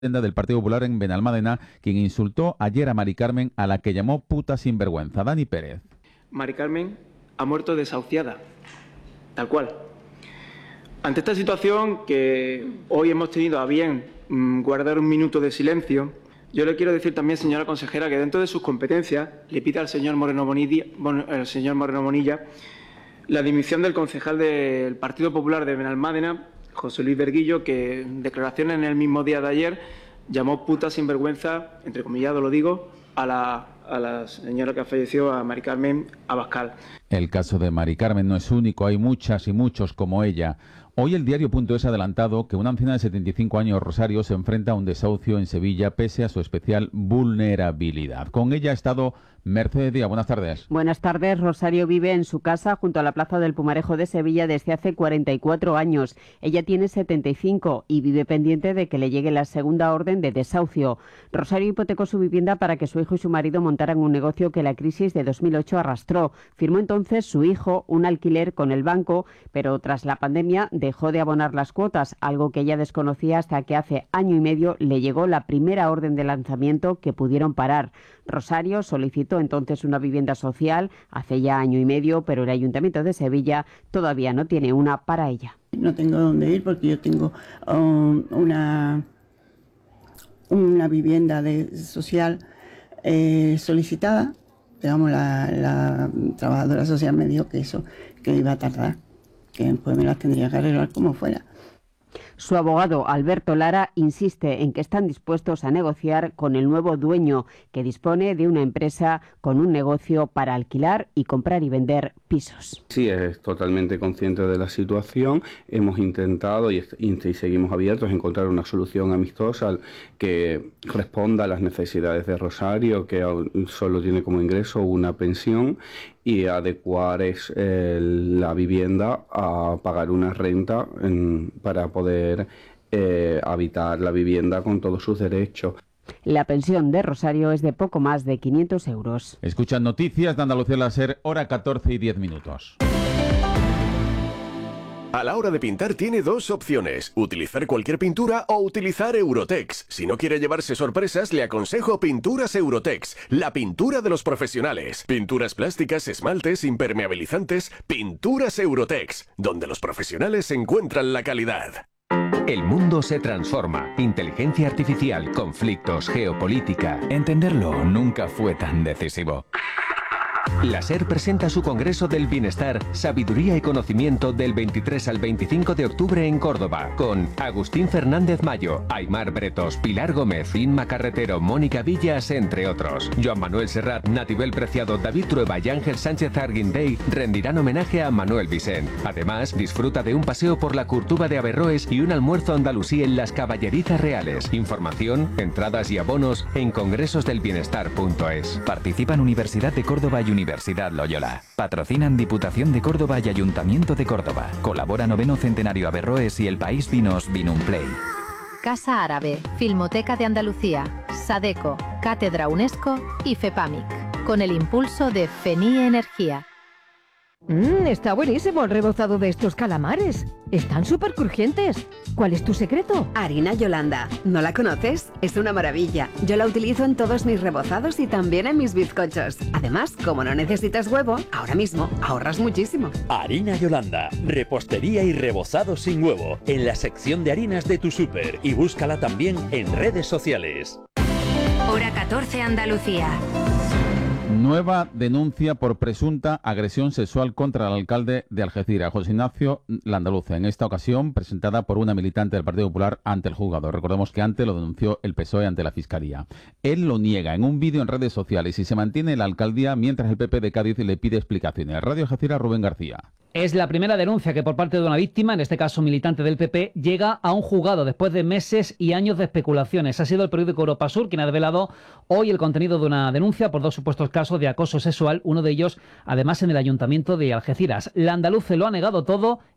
del Partido Popular en Benalmádena, quien insultó ayer a Mari Carmen, a la que llamó puta sinvergüenza. Dani Pérez. Mari Carmen ha muerto desahuciada, tal cual. Ante esta situación que hoy hemos tenido a bien guardar un minuto de silencio, yo le quiero decir también, señora consejera, que dentro de sus competencias le pida al señor Moreno Bonilla la dimisión del concejal del Partido Popular de Benalmádena, José Luis Berguillo, que en declaraciones en el mismo día de ayer llamó puta sinvergüenza, entrecomillado lo digo, a la señora que falleció, a Mari Carmen Abascal. El caso de Mari Carmen no es único, hay muchas y muchos como ella. Hoy el diario.es ha adelantado que una anciana de 75 años, Rosario, se enfrenta a un desahucio en Sevilla pese a su especial vulnerabilidad. Con ella ha estado Mercedes Díaz. Buenas tardes. Buenas tardes. Rosario vive en su casa junto a la Plaza del Pumarejo de Sevilla desde hace 44 años. Ella tiene 75 y vive pendiente de que le llegue la segunda orden de desahucio. Rosario hipotecó su vivienda para que su hijo y su marido montaran un negocio que la crisis de 2008 arrastró. Firmó entonces su hijo un alquiler con el banco, pero tras la pandemia dejó de abonar las cuotas, algo que ella desconocía hasta que hace año y medio le llegó la primera orden de lanzamiento que pudieron parar. Rosario solicitó entonces una vivienda social hace ya año y medio, pero el Ayuntamiento de Sevilla todavía no tiene una para ella. No tengo dónde ir porque yo tengo una vivienda social solicitada. Digamos, la trabajadora social me dijo que iba a tardar, que después me las tendría que arreglar como fuera. Su abogado, Alberto Lara, insiste en que están dispuestos a negociar con el nuevo dueño, que dispone de una empresa con un negocio para alquilar y comprar y vender pisos. Sí, es totalmente consciente de la situación. Hemos intentado y seguimos abiertos a encontrar una solución amistosa que responda a las necesidades de Rosario, que solo tiene como ingreso una pensión, y adecuar la vivienda a pagar una renta para poder habitar la vivienda con todos sus derechos. La pensión de Rosario es de poco más de 500 euros. Escuchan noticias de Andalucía la SER, hora 14 y 10 minutos. A la hora de pintar tiene dos opciones, utilizar cualquier pintura o utilizar Eurotex. Si no quiere llevarse sorpresas, le aconsejo Pinturas Eurotex, la pintura de los profesionales. Pinturas plásticas, esmaltes, impermeabilizantes, Pinturas Eurotex, donde los profesionales encuentran la calidad. El mundo se transforma. Inteligencia artificial, conflictos, geopolítica. Entenderlo nunca fue tan decisivo. La SER presenta su Congreso del Bienestar, Sabiduría y Conocimiento del 23 al 25 de octubre en Córdoba, con Agustín Fernández Mayo, Aymar Bretos, Pilar Gómez, Inma Carretero, Mónica Villas, entre otros. Joan Manuel Serrat, Natibel Preciado, David Trueba y Ángel Sánchez Arguindey rendirán homenaje a Manuel Vicent. Además, disfruta de un paseo por la Curtuba de Averroes y un almuerzo andalusí en las Caballerizas Reales. Información, entradas y abonos en congresosdelbienestar.es. Participan Universidad de Córdoba y Universidad Loyola. Patrocinan Diputación de Córdoba y Ayuntamiento de Córdoba. Colabora 9º Centenario Averroes y El País Vinos Vinumplay. Casa Árabe, Filmoteca de Andalucía, Sadeco, Cátedra UNESCO y FEPAMIC. Con el impulso de FENI Energía. Está buenísimo el rebozado de estos calamares. Están súper crujientes. ¿Cuál es tu secreto? Harina Yolanda. ¿No la conoces? Es una maravilla. Yo la utilizo en todos mis rebozados y también en mis bizcochos. Además, como no necesitas huevo, ahora mismo ahorras muchísimo. Harina Yolanda. Repostería y rebozado sin huevo. En la sección de harinas de tu súper. Y búscala también en redes sociales. Hora 14 Andalucía. Nueva denuncia por presunta agresión sexual contra el alcalde de Algeciras, José Ignacio Landaluce. En esta ocasión, presentada por una militante del Partido Popular ante el juzgado. Recordemos que antes lo denunció el PSOE ante la Fiscalía. Él lo niega en un vídeo en redes sociales y se mantiene en la alcaldía mientras el PP de Cádiz le pide explicaciones. Radio Algeciras, Rubén García. Es la primera denuncia que por parte de una víctima, en este caso militante del PP, llega a un juzgado después de meses y años de especulaciones. Ha sido el periódico Europa Sur quien ha desvelado hoy el contenido de una denuncia por dos supuestos casos de acoso sexual, uno de ellos además en el Ayuntamiento de Algeciras. Landaluce lo ha negado todo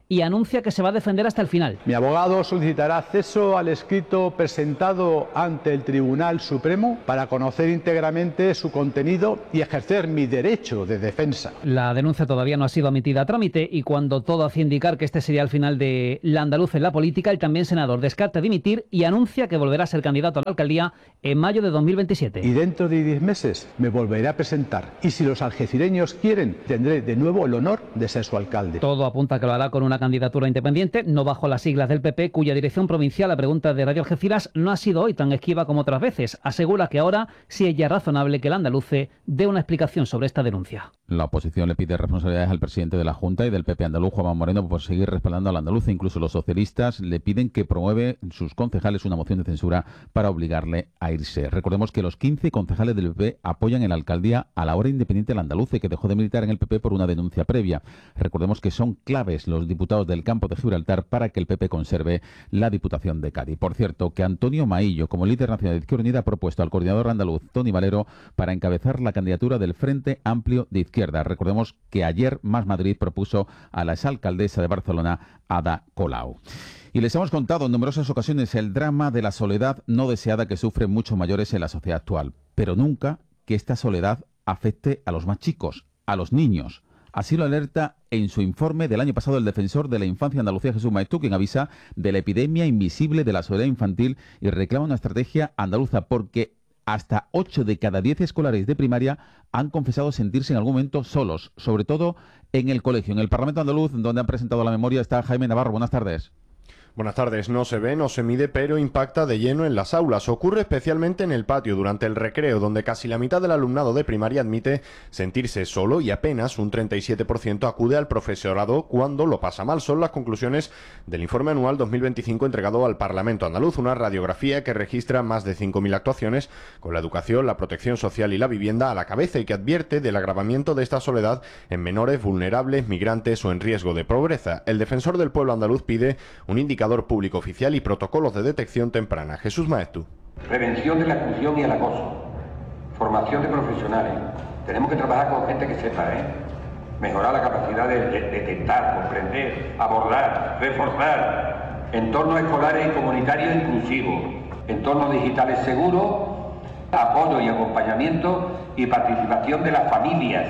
y anuncia que se va a defender hasta el final. Mi abogado solicitará acceso al escrito presentado ante el Tribunal Supremo para conocer íntegramente su contenido y ejercer mi derecho de defensa. La denuncia todavía no ha sido admitida a trámite y cuando todo hacía indicar que este sería el final de la andaluz en la política, el también senador descarta dimitir y anuncia que volverá a ser candidato a la alcaldía en mayo de 2027. Y dentro de 10 meses me volveré a presentar y si los algecireños quieren, tendré de nuevo el honor de ser su alcalde. Todo apunta a que lo hará con una candidatura independiente, no bajo las siglas del PP, cuya dirección provincial, a pregunta de Radio Algeciras, no ha sido hoy tan esquiva como otras veces. Asegura que ahora sí es ya razonable que el andaluce dé una explicación sobre esta denuncia. La oposición le pide responsabilidades al presidente de la Junta y del PP andaluz, Juanma Moreno, por seguir respaldando al andaluce. Incluso los socialistas le piden que promueve sus concejales una moción de censura para obligarle a irse. Recordemos que los 15 concejales del PP apoyan en la alcaldía a la hora independiente del andaluce, que dejó de militar en el PP por una denuncia previa. Recordemos que son claves los diputados del campo de Gibraltar para que el PP conserve la Diputación de Cádiz. Por cierto, que Antonio Maillo, como líder nacional de Izquierda Unida, ha propuesto al coordinador andaluz, Toni Valero, para encabezar la candidatura del Frente Amplio de Izquierda. Recordemos que ayer Más Madrid propuso a la exalcaldesa de Barcelona, Ada Colau. Y les hemos contado en numerosas ocasiones el drama de la soledad no deseada que sufren muchos mayores en la sociedad actual, pero nunca que esta soledad afecte a los más chicos, a los niños. Así lo alerta en su informe del año pasado el defensor de la infancia Andalucía, Jesús Maestú, quien avisa de la epidemia invisible de la soledad infantil y reclama una estrategia andaluza porque hasta 8 de cada 10 escolares de primaria han confesado sentirse en algún momento solos, sobre todo en el colegio. En el Parlamento andaluz, donde han presentado la memoria, está Jaime Navarro. Buenas tardes. Buenas tardes. No se ve, no se mide, pero impacta de lleno en las aulas. Ocurre especialmente en el patio durante el recreo, donde casi la mitad del alumnado de primaria admite sentirse solo y apenas un 37% acude al profesorado cuando lo pasa mal. Son las conclusiones del informe anual 2025 entregado al Parlamento andaluz, una radiografía que registra más de 5.000 actuaciones con la educación, la protección social y la vivienda a la cabeza y que advierte del agravamiento de esta soledad en menores vulnerables, migrantes o en riesgo de pobreza. El defensor del pueblo andaluz pide un indicador público oficial y protocolos de detección temprana. Jesús Maestú. Prevención de la exclusión y el acoso. Formación de profesionales. Tenemos que trabajar con gente que sepa, mejorar la capacidad de detectar, comprender, abordar, reforzar. Entornos escolares y comunitarios inclusivos. Entornos digitales seguros. Apoyo y acompañamiento y participación de las familias.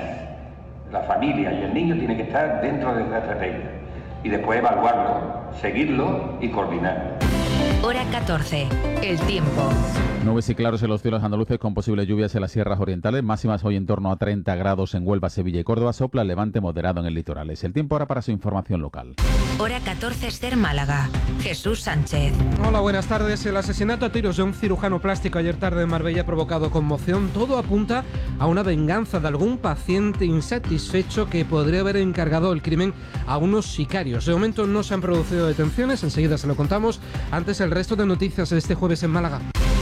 La familia y el niño tienen que estar dentro de esta estrategia. Y después evaluarlo, seguirlo y coordinar. Hora 14. El tiempo. Nubes y claros en los cielos andaluces con posibles lluvias en las sierras orientales, máximas hoy en torno a 30 grados en Huelva, Sevilla y Córdoba, sopla el levante moderado en el litoral. Es el tiempo ahora para su información local. Hora 14, Ser Málaga. Jesús Sánchez. Hola, buenas tardes. El asesinato a tiros de un cirujano plástico ayer tarde en Marbella ha provocado conmoción. Todo apunta a una venganza de algún paciente insatisfecho que podría haber encargado el crimen a unos sicarios. De momento no se han producido detenciones, enseguida se lo contamos. Antes el resto de noticias de este jueves en Málaga.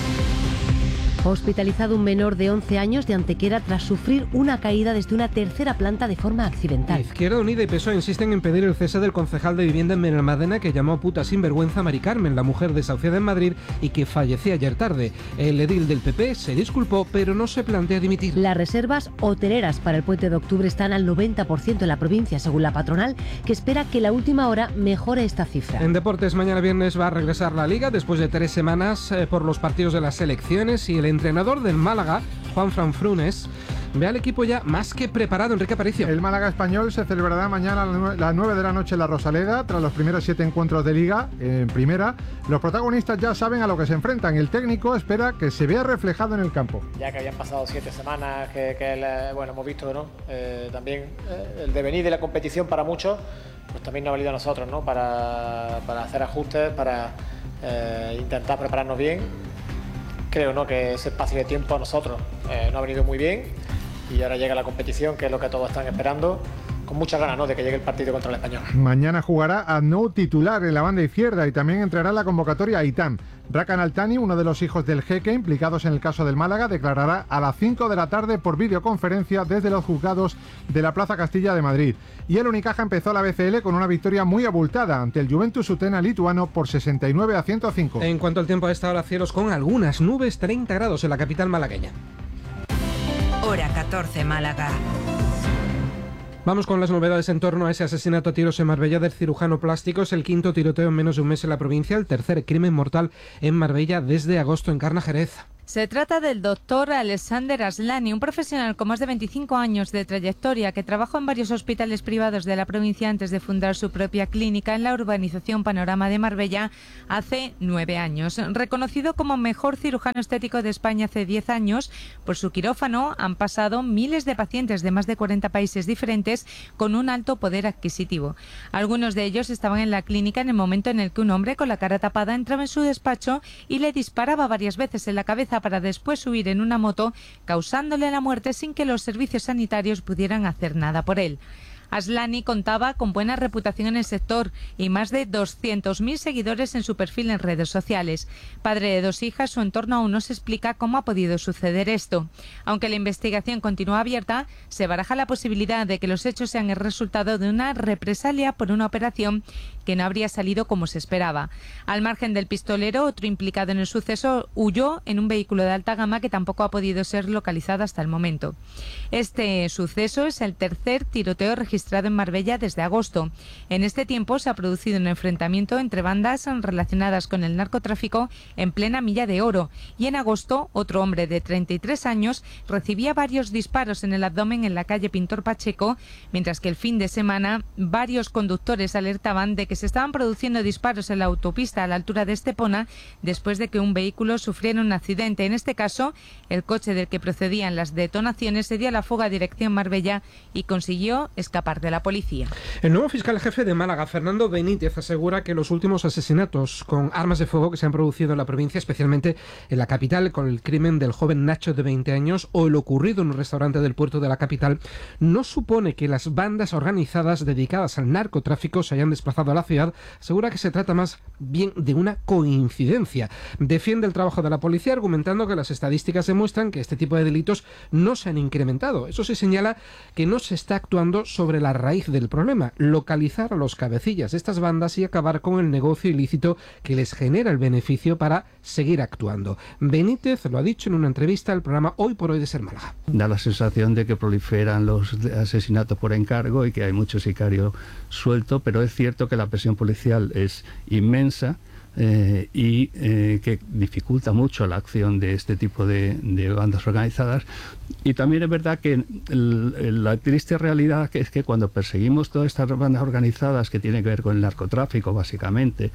Hospitalizado un menor de 11 años de Antequera tras sufrir una caída desde una tercera planta de forma accidental. Izquierda Unida y PSOE insisten en pedir el cese del concejal de vivienda en Benalmádena que llamó puta sinvergüenza a Mari Carmen, la mujer desahuciada en Madrid y que falleció ayer tarde. El edil del PP se disculpó, pero no se plantea dimitir. Las reservas hoteleras para el puente de octubre están al 90% en la provincia, según la patronal, que espera que la última hora mejore esta cifra. En deportes, mañana viernes va a regresar la Liga después de 3 semanas por los partidos de las selecciones y el entrenador del Málaga, Juanfran Frunes, ve al equipo ya más que preparado. Enrique Aparicio. El Málaga español se celebrará mañana a las 9 de la noche en la Rosaleda, tras los primeros 7 encuentros de Liga en primera. Los protagonistas ya saben a lo que se enfrentan. El técnico espera que se vea reflejado en el campo. Ya que habían pasado 7 semanas, hemos visto, ¿no? También el devenir de la competición para muchos, pues también nos ha valido a nosotros, ¿no? Para hacer ajustes, para intentar prepararnos bien. Creo, ¿no?, que ese espacio de tiempo a nosotros no ha venido muy bien y ahora llega la competición, que es lo que todos están esperando, con muchas ganas, ¿no?, de que llegue el partido contra el Español. Mañana jugará a no titular en la banda izquierda y también entrará en la convocatoria a Itán. Rakan Altani, uno de los hijos del jeque implicados en el caso del Málaga, declarará a las 5 de la tarde por videoconferencia desde los juzgados de la Plaza Castilla de Madrid. Y el Unicaja empezó la BCL con una victoria muy abultada ante el Juventus Utena lituano por 69-105. En cuanto al tiempo, a esta hora cielos con algunas nubes, 30 grados en la capital malagueña. Hora 14, Málaga. Vamos con las novedades en torno a ese asesinato a tiros en Marbella del cirujano plástico. Es el quinto tiroteo en menos de un mes en la provincia, el tercer crimen mortal en Marbella desde agosto. Encarna Jerez. Se trata del doctor Alexander Aslani, un profesional con más de 25 años de trayectoria que trabajó en varios hospitales privados de la provincia antes de fundar su propia clínica en la urbanización Panorama de Marbella hace 9 años. Reconocido como mejor cirujano estético de España hace 10 años, por su quirófano han pasado miles de pacientes de más de 40 países diferentes con un alto poder adquisitivo. Algunos de ellos estaban en la clínica en el momento en el que un hombre con la cara tapada entraba en su despacho y le disparaba varias veces en la cabeza para después huir en una moto, causándole la muerte sin que los servicios sanitarios pudieran hacer nada por él. Aslani contaba con buena reputación en el sector y más de 200.000 seguidores en su perfil en redes sociales. Padre de 2 hijas, su entorno aún no se explica cómo ha podido suceder esto. Aunque la investigación continúa abierta, se baraja la posibilidad de que los hechos sean el resultado de una represalia por una operación que no habría salido como se esperaba. Al margen del pistolero, otro implicado en el suceso huyó en un vehículo de alta gama que tampoco ha podido ser localizado hasta el momento. Este suceso es el tercer tiroteo registrado en Marbella desde agosto. En este tiempo se ha producido un enfrentamiento entre bandas relacionadas con el narcotráfico en plena Milla de Oro y en agosto otro hombre de 33 años recibía varios disparos en el abdomen en la calle Pintor Pacheco, mientras que el fin de semana varios conductores alertaban de que se estaban produciendo disparos en la autopista a la altura de Estepona después de que un vehículo sufriera un accidente. En este caso, el coche del que procedían las detonaciones se dio a la fuga a dirección Marbella y consiguió escapar de la policía. El nuevo fiscal jefe de Málaga, Fernando Benítez, asegura que los últimos asesinatos con armas de fuego que se han producido en la provincia, especialmente en la capital, con el crimen del joven Nacho de 20 años o el ocurrido en un restaurante del puerto de la capital, no supone que las bandas organizadas dedicadas al narcotráfico se hayan desplazado a la ciudad. Asegura que se trata más bien de una coincidencia. Defiende el trabajo de la policía, argumentando que las estadísticas demuestran que este tipo de delitos no se han incrementado. Eso sí, señala que no se está actuando sobre la raíz del problema, localizar a los cabecillas de estas bandas y acabar con el negocio ilícito que les genera el beneficio para seguir actuando. Benítez lo ha dicho en una entrevista al programa Hoy por Hoy de Ser Málaga. Da la sensación de que proliferan los asesinatos por encargo y que hay mucho sicario suelto, pero es cierto que la presión policial es inmensa. Que dificulta mucho la acción de este tipo de bandas organizadas. Y también es verdad que la triste realidad es que cuando perseguimos todas estas bandas organizadas que tienen que ver con el narcotráfico básicamente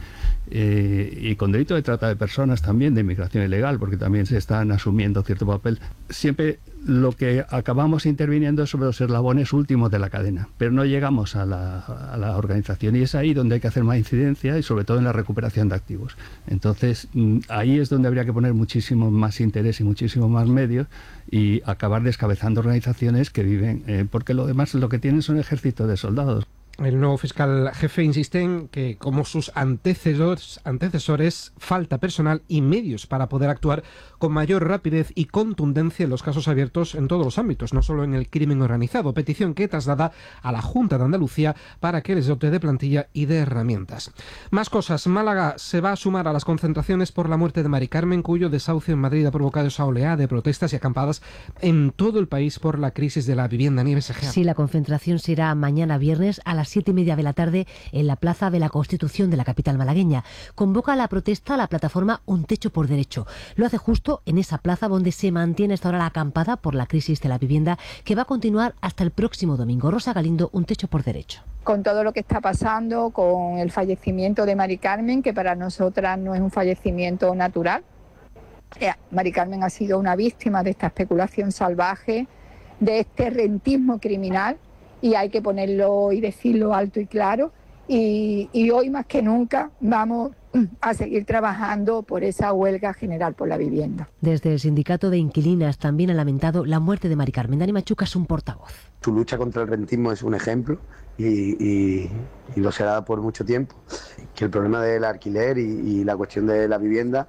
y con delito de trata de personas también, de inmigración ilegal, porque también se están asumiendo cierto papel, siempre lo que acabamos interviniendo es sobre los eslabones últimos de la cadena, pero no llegamos a la organización, y es ahí donde hay que hacer más incidencia y sobre todo en la recuperación de activos. Entonces ahí es donde habría que poner muchísimo más interés y muchísimo más medios y acabar descabezando organizaciones que viven, porque lo demás lo que tienen son ejércitos de soldados. El nuevo fiscal jefe insiste en que, como sus antecesores, falta personal y medios para poder actuar con mayor rapidez y contundencia en los casos abiertos en todos los ámbitos, no solo en el crimen organizado. Petición que traslada a la Junta de Andalucía para que les dote de plantilla y de herramientas. Más cosas. Málaga se va a sumar a las concentraciones por la muerte de Mari Carmen, cuyo desahucio en Madrid ha provocado esa oleada de protestas y acampadas en todo el país por la crisis de la vivienda. Nieves Egea. Sí, la concentración será mañana viernes a las 7:30 de la tarde en la Plaza de la Constitución de la capital malagueña. Convoca a la protesta la plataforma Un Techo por Derecho. Lo hace justo en esa plaza donde se mantiene hasta ahora la acampada por la crisis de la vivienda, que va a continuar hasta el próximo domingo. Rosa Galindo, Un Techo por Derecho. Con todo lo que está pasando, con el fallecimiento de Mari Carmen, que para nosotras no es un fallecimiento natural. Mari Carmen ha sido una víctima de esta especulación salvaje, de este rentismo criminal, y hay que ponerlo y decirlo alto y claro, y hoy más que nunca vamos a seguir trabajando por esa huelga general por la vivienda. Desde el sindicato de inquilinas también han lamentado la muerte de Mari Carmen. Dani Machuca es un portavoz. Su lucha contra el rentismo es un ejemplo y lo será por mucho tiempo, que el problema del alquiler y la cuestión de la vivienda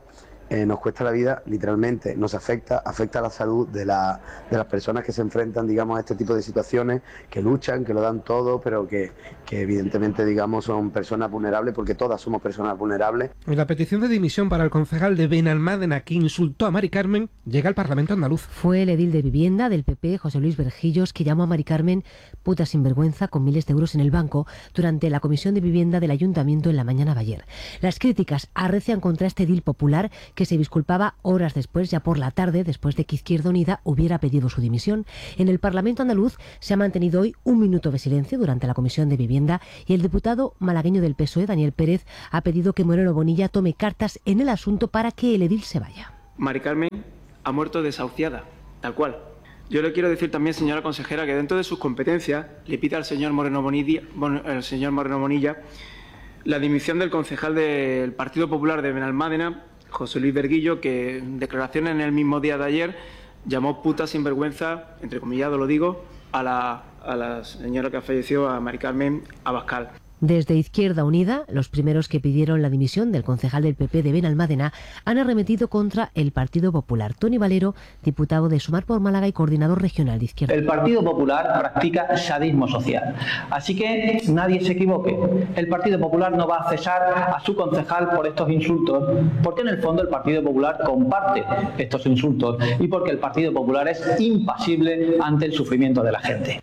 nos cuesta la vida, literalmente, nos afecta a la salud de las personas que se enfrentan, digamos, a este tipo de situaciones, que luchan, que lo dan todo, pero que evidentemente, digamos, son personas vulnerables, porque todas somos personas vulnerables. Y la petición de dimisión para el concejal de Benalmádena que insultó a Mari Carmen llega al Parlamento andaluz. Fue el edil de vivienda del PP, José Luis Berjillos, que llamó a Mari Carmen puta sinvergüenza con miles de euros en el banco durante la comisión de vivienda del ayuntamiento en la mañana de ayer. Las críticas arrecian contra este edil popular, que se disculpaba horas después, ya por la tarde, después de que Izquierda Unida hubiera pedido su dimisión. En el Parlamento andaluz se ha mantenido hoy un minuto de silencio durante la comisión de vivienda y el diputado malagueño del PSOE, Daniel Pérez, ha pedido que Moreno Bonilla tome cartas en el asunto para que el edil se vaya. Mari Carmen ha muerto desahuciada, tal cual. Yo le quiero decir también, señora consejera, que dentro de sus competencias le pide al señor Moreno Bonilla la dimisión del concejal del Partido Popular de Benalmádena, José Luis Berguillo, que en declaraciones en el mismo día de ayer llamó puta sinvergüenza, entrecomillado lo digo, a la señora que ha fallecido, a Mari Carmen Abascal. Desde Izquierda Unida, los primeros que pidieron la dimisión del concejal del PP de Benalmádena han arremetido contra el Partido Popular. Toni Valero, diputado de Sumar por Málaga y coordinador regional de Izquierda. El Partido Popular practica sadismo social. Así que nadie se equivoque. El Partido Popular no va a cesar a su concejal por estos insultos, porque en el fondo el Partido Popular comparte estos insultos y porque el Partido Popular es impasible ante el sufrimiento de la gente.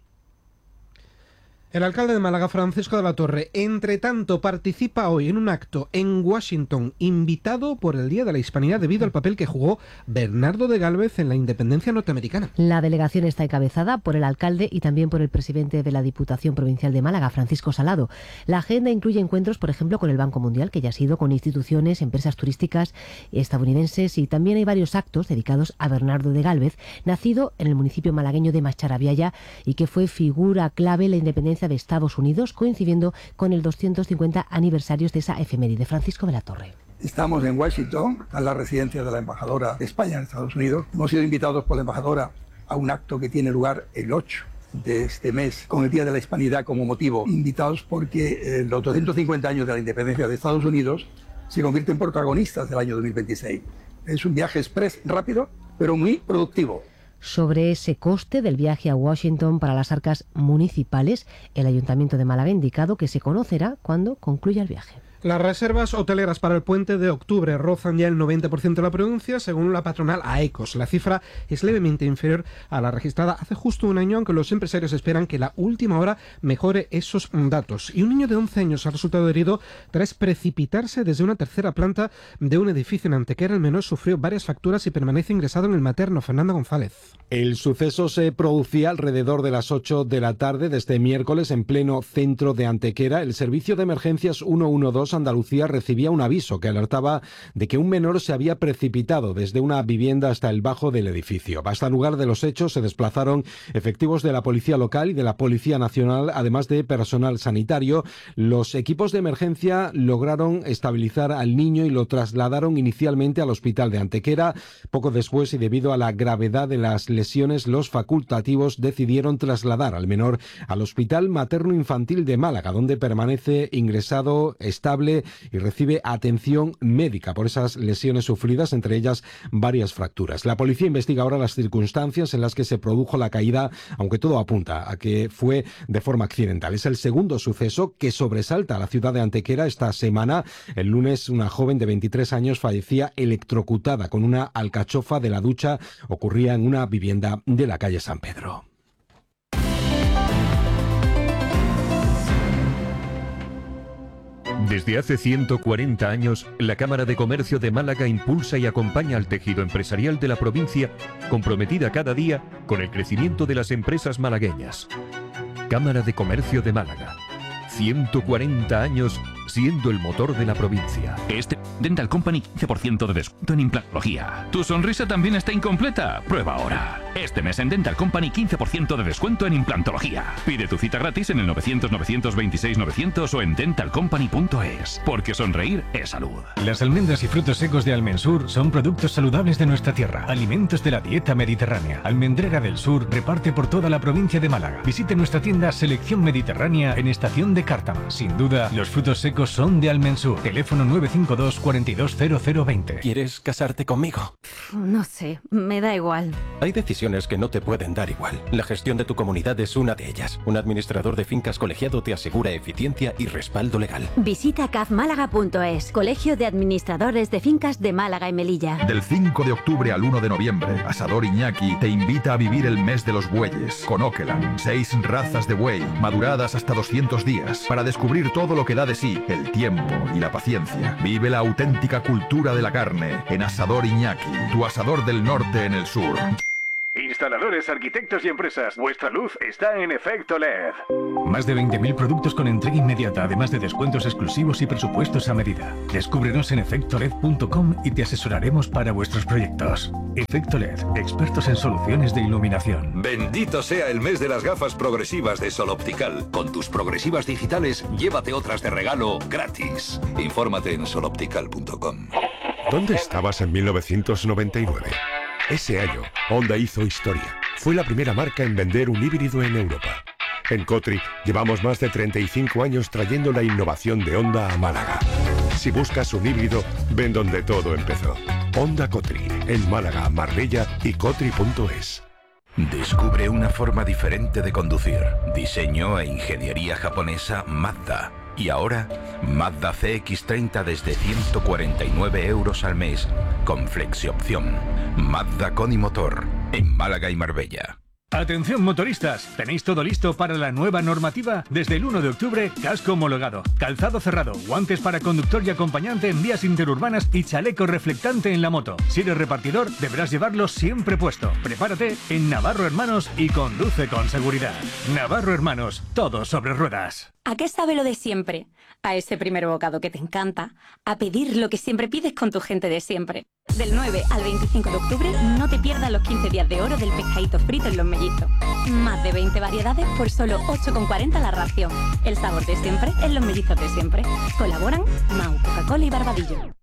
El alcalde de Málaga, Francisco de la Torre, entre tanto, participa hoy en un acto en Washington, invitado por el Día de la Hispanidad debido al papel que jugó Bernardo de Gálvez en la independencia norteamericana. La delegación está encabezada por el alcalde y también por el presidente de la Diputación Provincial de Málaga, Francisco Salado. La agenda incluye encuentros, por ejemplo, con el Banco Mundial, que ya ha sido con instituciones, empresas turísticas estadounidenses, y también hay varios actos dedicados a Bernardo de Gálvez, nacido en el municipio malagueño de Macharabiaya y que fue figura clave en la independencia de Estados Unidos, coincidiendo con el 250 aniversario de esa efeméride. Francisco de la Torre. Estamos en Washington, en la residencia de la embajadora de España en Estados Unidos. Hemos sido invitados por la embajadora a un acto que tiene lugar el 8 de este mes, con el Día de la Hispanidad como motivo. Invitados porque los 250 años de la independencia de Estados Unidos se convierten en protagonistas del año 2026. Es un viaje express rápido, pero muy productivo. Sobre ese coste del viaje a Washington para las arcas municipales, el Ayuntamiento de Málaga ha indicado que se conocerá cuando concluya el viaje. Las reservas hoteleras para el puente de octubre rozan ya el 90% de la provincia, según la patronal AECOS. La cifra es levemente inferior a la registrada hace justo un año, aunque los empresarios esperan que la última hora mejore esos datos. Y un niño de 11 años ha resultado herido tras precipitarse desde una tercera planta de un edificio en Antequera. El menor sufrió varias fracturas y permanece ingresado en el materno. Fernando González. El suceso se producía alrededor de las 8 de la tarde de este miércoles en pleno centro de Antequera. El servicio de emergencias 112 Andalucía recibía un aviso que alertaba de que un menor se había precipitado desde una vivienda hasta el bajo del edificio. Hasta el lugar de los hechos se desplazaron efectivos de la Policía Local y de la Policía Nacional, además de personal sanitario. Los equipos de emergencia lograron estabilizar al niño y lo trasladaron inicialmente al hospital de Antequera. Poco después, y debido a la gravedad de las lesiones, los facultativos decidieron trasladar al menor al Hospital Materno Infantil de Málaga, donde permanece ingresado estable y recibe atención médica por esas lesiones sufridas, entre ellas varias fracturas. La policía investiga ahora las circunstancias en las que se produjo la caída, aunque todo apunta a que fue de forma accidental. Es el segundo suceso que sobresalta a la ciudad de Antequera esta semana. El lunes, una joven de 23 años fallecía electrocutada con una alcachofa de la ducha. Ocurría en una vivienda de la calle San Pedro. Desde hace 140 años, la Cámara de Comercio de Málaga impulsa y acompaña al tejido empresarial de la provincia, comprometida cada día con el crecimiento de las empresas malagueñas. Cámara de Comercio de Málaga. 140 años siendo el motor de la provincia. Dental Company, 15% de descuento en implantología. ¿Tu sonrisa también está incompleta? Prueba ahora. Este mes en Dental Company 15% de descuento en implantología. Pide tu cita gratis en el 900-926-900 o en dentalcompany.es. Porque sonreír es salud. Las almendras y frutos secos de Almensur son productos saludables de nuestra tierra. Alimentos de la dieta mediterránea. Almendrera del Sur reparte por toda la provincia de Málaga. Visite nuestra tienda Selección Mediterránea en Estación de Cártama. Sin duda, los frutos secos son de Almensur. Teléfono 952 420020. ¿Quieres casarte conmigo? No sé, me da igual. Hay decisiones que no te pueden dar igual. La gestión de tu comunidad es una de ellas. Un administrador de fincas colegiado te asegura eficiencia y respaldo legal. Visita cafmálaga.es, Colegio de Administradores de Fincas de Málaga y Melilla. Del 5 de octubre al 1 de noviembre, Asador Iñaki te invita a vivir el mes de los bueyes con Okeland. 6 razas de buey, maduradas hasta 200 días, para descubrir todo lo que da de sí, el tiempo y la paciencia. Vive la auténtica cultura de la carne en Asador Iñaki, tu asador del norte en el sur. Instaladores, arquitectos y empresas, vuestra luz está en efecto LED. Más de 20.000 productos con entrega inmediata, además de descuentos exclusivos y presupuestos a medida. Descúbrenos en efectoled.com y te asesoraremos para vuestros proyectos. Efecto LED, expertos en soluciones de iluminación. Bendito sea el mes de las gafas progresivas de Sol Optical. Con tus progresivas digitales, llévate otras de regalo gratis. Infórmate en soloptical.com. ¿Dónde estabas en 1999? Ese año, Honda hizo historia. Fue la primera marca en vender un híbrido en Europa. En Cotri llevamos más de 35 años trayendo la innovación de Honda a Málaga. Si buscas un híbrido, ven donde todo empezó. Honda Cotri, en Málaga, Marbella y Cotri.es. Descubre una forma diferente de conducir. Diseño e ingeniería japonesa Mazda. Y ahora, Mazda CX-30 desde 149 € al mes, con flexiopción. Mazda con y motor, en Málaga y Marbella. Atención motoristas, ¿tenéis todo listo para la nueva normativa? Desde el 1 de octubre, casco homologado, calzado cerrado, guantes para conductor y acompañante en vías interurbanas y chaleco reflectante en la moto. Si eres repartidor, deberás llevarlo siempre puesto. Prepárate en Navarro Hermanos y conduce con seguridad. Navarro Hermanos, todo sobre ruedas. ¿A qué sabe lo de siempre? A ese primer bocado que te encanta, a pedir lo que siempre pides con tu gente de siempre. Del 9 al 25 de octubre no te pierdas los 15 días de oro del pescadito frito en Los Mellizos. Más de 20 variedades por solo 8,40 la ración. El sabor de siempre en Los Mellizos de siempre. Colaboran Mau, Coca-Cola y Barbadillo.